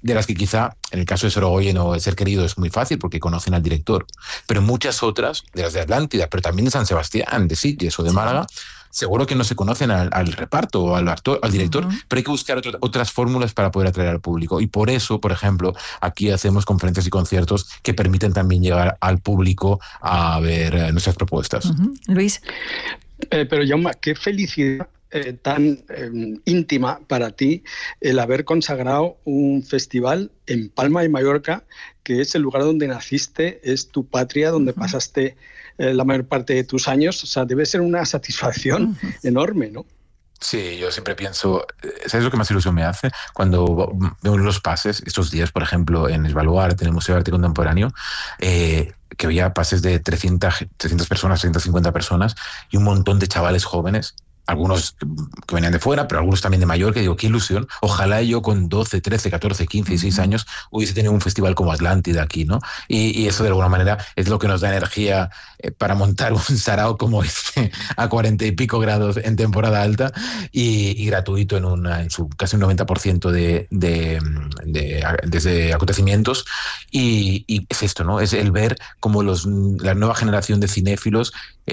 de las que quizá, en el caso de Sorogoyen o El ser querido, es muy fácil porque conocen al director, pero muchas otras, de las de Atlántida, pero también de San Sebastián, de Sitges o de Málaga, seguro que no se conocen al reparto o al actor, al director, pero hay que buscar otras fórmulas para poder atraer al público. Y por eso, por ejemplo, aquí hacemos conferencias y conciertos que permiten también llegar al público a ver nuestras propuestas. Luis. Pero Jaume, qué felicidad tan íntima para ti el haber consagrado un festival en Palma de Mallorca, que es el lugar donde naciste, es tu patria, donde pasaste la mayor parte de tus años. O sea, debe ser una satisfacción enorme, ¿no? Sí, yo siempre pienso, ¿sabes lo que más ilusión me hace? Cuando veo los pases, estos días, por ejemplo, en Esbaluarte, en el Museo de Arte Contemporáneo, que había pases de 300 personas, 350 personas y un montón de chavales jóvenes, algunos que venían de fuera, pero algunos también de Mallorca. Digo, qué ilusión. Ojalá yo con 12, 13, 14, 15, 16 años hubiese tenido un festival como Atlántida aquí, ¿no? Y eso de alguna manera es lo que nos da energía para montar un sarao como este a 40 y pico grados en temporada alta y gratuito en su casi un 90% desde acontecimientos. Y es esto, ¿no? Es el ver cómo la nueva generación de cinéfilos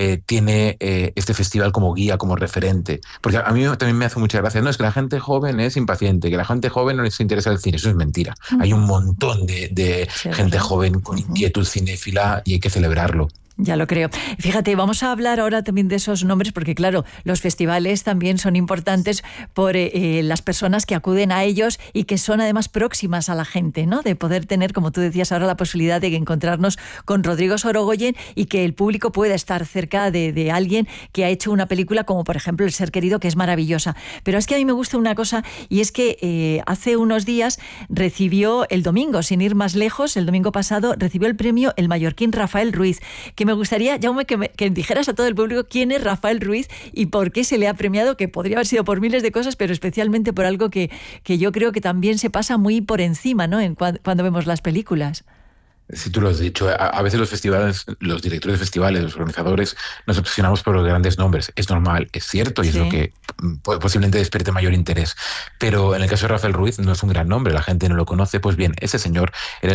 tiene este festival como guía, como referente. Porque a mí también me hace mucha gracia. No, es que la gente joven es impaciente, que la gente joven no les interesa el cine. Eso es mentira. Hay un montón de gente joven con inquietud cinéfila y hay que celebrarlo. Ya lo creo. Fíjate, vamos a hablar ahora también de esos nombres, porque claro, los festivales también son importantes por las personas que acuden a ellos y que son además próximas a la gente, ¿no? De poder tener, como tú decías ahora, la posibilidad de encontrarnos con Rodrigo Sorogoyen y que el público pueda estar cerca de alguien que ha hecho una película como, por ejemplo, El ser querido, que es maravillosa. Pero es que a mí me gusta una cosa, y es que hace unos días recibió el domingo, sin ir más lejos, el domingo pasado, recibió el premio el mallorquín Rafael Ruiz, que me gustaría, Jaume, que dijeras a todo el público quién es Rafael Ruiz y por qué se le ha premiado, que podría haber sido por miles de cosas, pero especialmente por algo que yo creo que también se pasa muy por encima, ¿no? Cuando vemos las películas. Sí, tú lo has dicho. A veces los festivales, los directores de festivales, los organizadores, nos obsesionamos por los grandes nombres. Es normal, es cierto, y es lo que posiblemente despierte mayor interés. Pero en el caso de Rafael Ruiz no es un gran nombre, la gente no lo conoce. Pues bien, ese señor era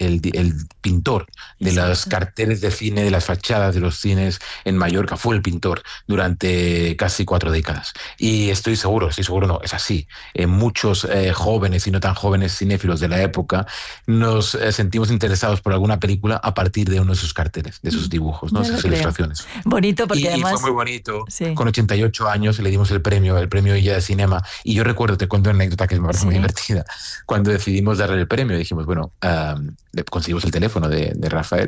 el pintor de los carteles de cine, de las fachadas de los cines en Mallorca. Fue el pintor durante casi 4 décadas. Y estoy seguro no, es así. Muchos jóvenes y no tan jóvenes cinéfilos de la época nos sentimos interesados por alguna película a partir de uno de sus carteles, de sus dibujos, ¿no? Sus ilustraciones. Bonito, porque además... Y fue muy bonito. Sí. Con 88 años le dimos el premio Illa de Cinema. Y yo recuerdo, te cuento una anécdota que me parece muy divertida. Cuando decidimos darle el premio, dijimos, bueno, le conseguimos el teléfono de Rafael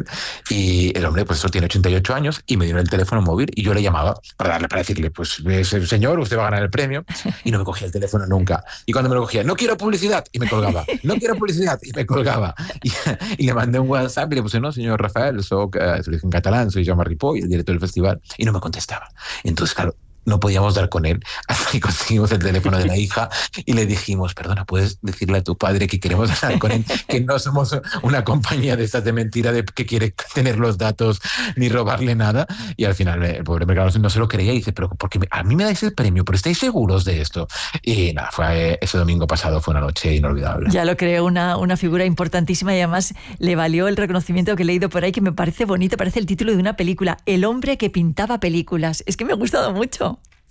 y el hombre, pues eso, tiene 88 años y me dio el teléfono móvil y yo le llamaba para decirle, pues señor, usted va a ganar el premio, y no me cogía el teléfono nunca. Y cuando me lo cogía, no quiero publicidad, y me colgaba. No quiero publicidad, y me colgaba. Y le mandé un WhatsApp y le puse, no, señor Rafael, se lo dije en catalán, soy Jaume Ripoll, el director del festival, y no me contestaba. Entonces, claro, no podíamos dar con él hasta que conseguimos el teléfono de la hija y le dijimos, perdona, ¿puedes decirle a tu padre que queremos hablar con él, que no somos una compañía de estas de mentira de que quiere tener los datos ni robarle nada? Y al final el pobre mercado no se lo creía y dice, pero porque a mí me dais el premio, pero ¿estáis seguros de esto? Y nada, fue ese domingo pasado, fue una noche inolvidable. Ya lo creo, una figura importantísima, y además le valió el reconocimiento que he leído por ahí, que me parece bonito, parece el título de una película, El hombre que pintaba películas. Es que me ha gustado mucho.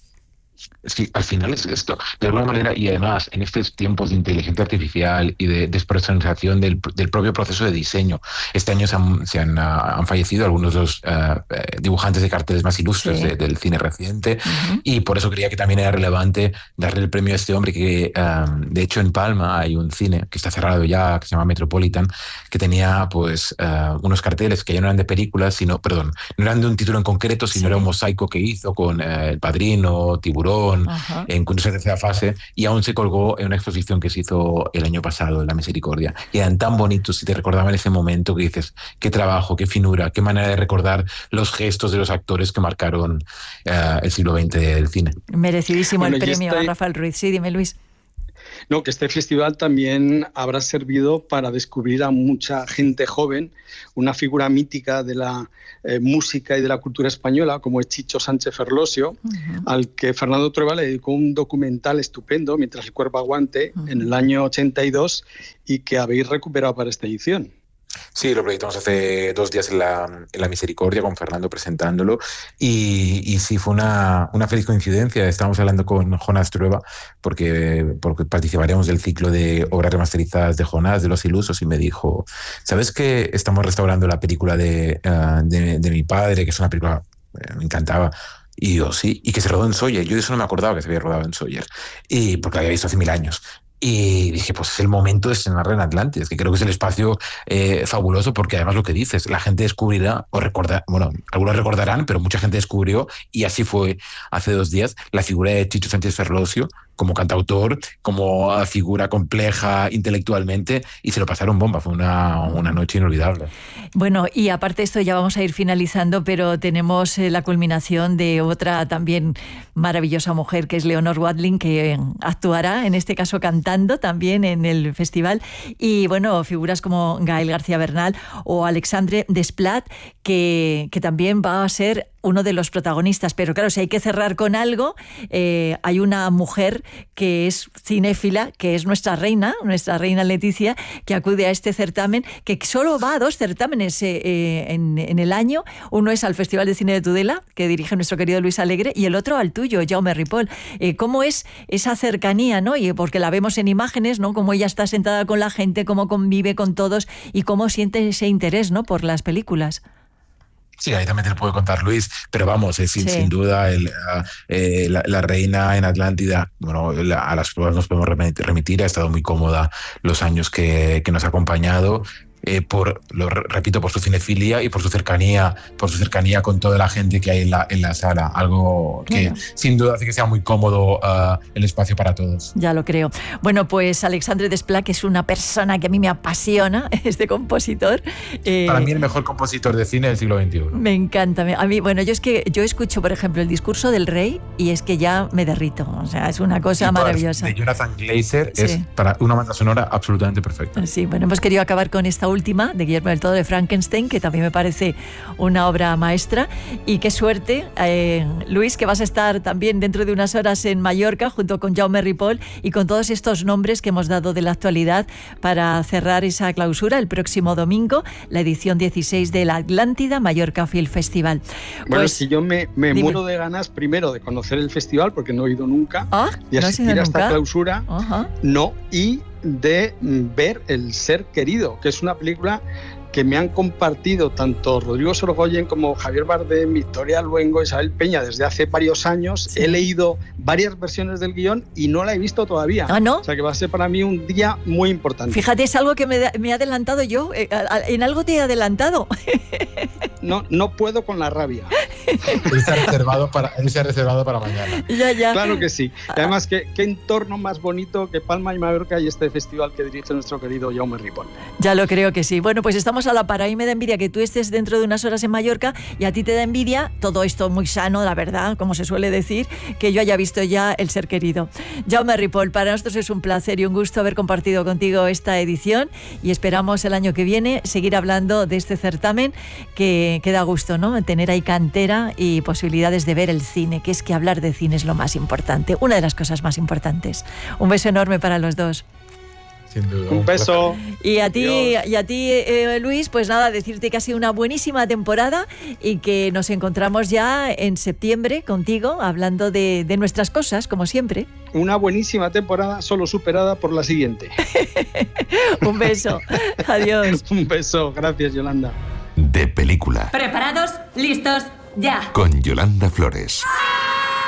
Sí, al final es esto, de alguna manera, y además en estos tiempos de inteligencia artificial y de despersonalización del propio proceso de diseño. Este año han fallecido algunos de los dibujantes de carteles más ilustres del cine reciente, y por eso creía que también era relevante darle el premio a este hombre que, de hecho, en Palma hay un cine que está cerrado ya, que se llama Metropolitan, que tenía pues unos carteles que ya no eran de películas, no eran de un título en concreto, sino era un mosaico que hizo con El Padrino, Tiburón, en su tercera fase, y aún se colgó en una exposición que se hizo el año pasado en La Misericordia. Y eran tan bonitos y te recordaban ese momento que dices, qué trabajo, qué finura, qué manera de recordar los gestos de los actores que marcaron el siglo XX del cine. Merecidísimo el premio a Rafael Ruiz. Sí, dime, Luis. No, que este festival también habrá servido para descubrir a mucha gente joven, una figura mítica de la música y de la cultura española, como es Chicho Sánchez Ferlosio, al que Fernando Trueba le dedicó un documental estupendo, Mientras el cuerpo aguante, en el año 82, y que habéis recuperado para esta edición. Sí, lo proyectamos hace 2 días en la Misericordia con Fernando presentándolo y sí, fue una feliz coincidencia. Estábamos hablando con Jonás Trueba porque participaremos del ciclo de obras remasterizadas de Jonás, de Los Ilusos, y me dijo, ¿sabes que estamos restaurando la película de mi padre, que es una película me encantaba? Y yo, sí, y que se rodó en Sóller. Yo de eso no me acordaba, que se había rodado en Sóller, y porque la había visto hace 1000 años. Y dije, pues es el momento de estrenarla en Atlantis, que creo que es el espacio fabuloso, porque además lo que dices, la gente descubrirá, o recordará, bueno, algunos recordarán, pero mucha gente descubrió, y así fue hace 2 días, la figura de Chicho Sánchez Ferlosio como cantautor, como figura compleja intelectualmente, y se lo pasaron bomba. Fue una noche inolvidable. Bueno, y aparte de esto ya vamos a ir finalizando, pero tenemos la culminación de otra también maravillosa mujer, que es Leonor Watling, que actuará, en este caso cantando también en el festival, y bueno, figuras como Gael García Bernal o Alexandre Desplat, que también va a ser uno de los protagonistas. Pero claro, si hay que cerrar con algo, hay una mujer que es cinéfila, que es nuestra reina Leticia, que acude a este certamen, que solo va a 2 certámenes en el año. Uno es al Festival de Cine de Tudela, que dirige nuestro querido Luis Alegre, y el otro al tuyo, Jaume Ripoll. ¿Cómo es esa cercanía, ¿no? Y porque la vemos en imágenes, ¿no? Cómo ella está sentada con la gente, cómo convive con todos y cómo siente ese interés, ¿no?, por las películas. Sí, ahí también te lo puedo contar Luis, pero vamos, sin duda la reina en Atlántida, bueno, a las pruebas nos podemos remitir, ha estado muy cómoda los años que nos ha acompañado. Repito, por su cinefilia y por su cercanía con toda la gente que hay en la sala, algo que sin duda hace que sea muy cómodo el espacio para todos. Ya lo creo. Bueno, pues Alexandre Desplat, que es una persona que a mí me apasiona, este compositor. Para mí el mejor compositor de cine del siglo XXI. Me encanta. A mí, bueno, yo escucho, por ejemplo, el discurso del rey y es que ya me derrito. O sea, es una cosa maravillosa. De Jonathan Glazer es para una banda sonora absolutamente perfecta. Sí, bueno, hemos querido acabar con esta última de Guillermo del Toro, de Frankenstein, que también me parece una obra maestra. Y qué suerte, Luis, que vas a estar también dentro de unas horas en Mallorca junto con Jaume Ripoll y con todos estos nombres que hemos dado de la actualidad para cerrar esa clausura el próximo domingo, la edición 16 de la Atlántida Mallorca Film Festival. Bueno, pues, si yo me muero de ganas primero de conocer el festival, porque no he ido nunca, y asistir a esta clausura, y de ver El ser querido, que es una película que me han compartido tanto Rodrigo Sorogoyen como Javier Bardem, Victoria Luengo, Isabel Peña desde hace varios años. He leído varias versiones del guión y no la he visto todavía. ¿Ah, no? O sea que va a ser para mí un día muy importante. Fíjate, es algo que me he adelantado yo. ¿En algo te he adelantado? No puedo con la rabia. Él se ha reservado para mañana. Ya. Claro que sí. Además, qué entorno más bonito que Palma y Mallorca y este festival que dirige nuestro querido Jaume Ripoll. Ya lo creo que sí. Bueno, pues estamos a la par. A mí me da envidia que tú estés dentro de unas horas en Mallorca y a ti te da envidia, todo esto muy sano, la verdad, como se suele decir, que yo haya visto ya El ser querido. Jaume Ripoll, para nosotros es un placer y un gusto haber compartido contigo esta edición y esperamos el año que viene seguir hablando de este certamen que da gusto, ¿no? Tener ahí cantera y posibilidades de ver el cine, que es que hablar de cine es lo más importante, una de las cosas más importantes. Un beso enorme para los dos. Sin duda. Un beso. Y a ti, Luis, pues nada, decirte que ha sido una buenísima temporada y que nos encontramos ya en septiembre contigo, hablando de nuestras cosas, como siempre. Una buenísima temporada, solo superada por la siguiente. Un beso. Adiós. Un beso. Gracias, Yolanda. De película. ¿Preparados? ¿Listos? ¡Ya! Con Yolanda Flores.